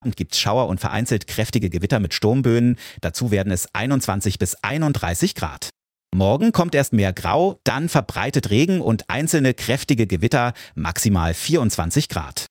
Abend gibt es Schauer und vereinzelt kräftige Gewitter mit Sturmböen. Dazu werden es 21 bis 31 Grad. Morgen kommt erst mehr Grau, dann verbreitet Regen und einzelne kräftige Gewitter, maximal 24 Grad.